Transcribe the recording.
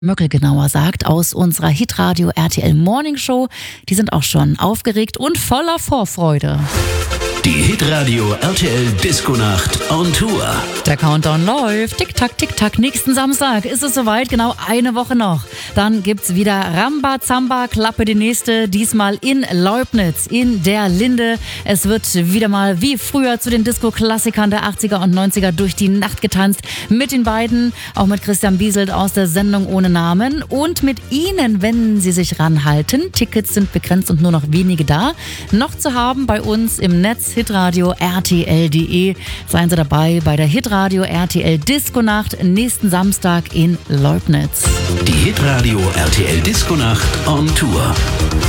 Möckel genauer sagt, aus unserer Hitradio RTL Morning Show. Die sind auch schon aufgeregt und voller Vorfreude. Die Hitradio RTL Disco-Nacht on Tour. Der Countdown läuft. Tick-Tack, Tick-Tack. Nächsten Samstag ist es soweit, genau eine Woche noch. Dann gibt's wieder Rambazamba, Klappe die nächste, diesmal in Leubnitz, in der Linde. Es wird wieder mal wie früher zu den Disco-Klassikern der 80er und 90er durch die Nacht getanzt. Mit den beiden, auch mit Christian Bieselt aus der Sendung ohne Namen. Und mit Ihnen, wenn Sie sich ranhalten. Tickets sind begrenzt und nur noch wenige da. Noch zu haben bei uns im Netz hitradio rtl.de. Seien Sie dabei bei der Hitradio RTL Disco-Nacht nächsten Samstag in Leubnitz. Die Hitradio RTL Disco-Nacht on Tour.